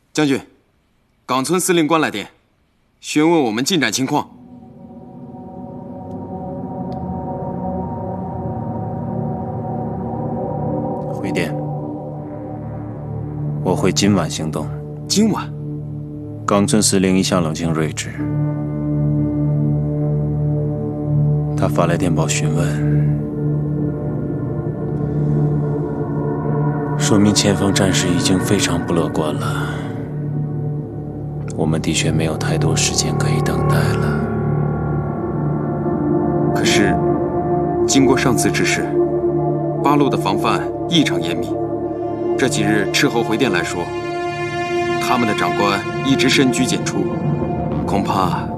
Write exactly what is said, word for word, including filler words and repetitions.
将军，冈村司令官来电，询问我们进展情况。 回电。我会今晚行动。 今晚？ 冈村司令一向冷静睿智，他发来电报询问，说明前方战事已经非常不乐观了。我们的确没有太多时间可以等待了。 可是，经过上次之事，八路的防范异常严密。这几日斥候回电来说，他们的长官一直深居简出，恐怕